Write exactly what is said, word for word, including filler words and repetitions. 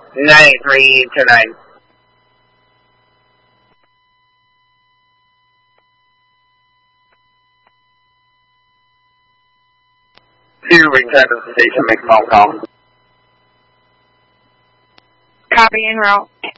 nine three two nine. Two, return to the station, make a phone call. Copy en route.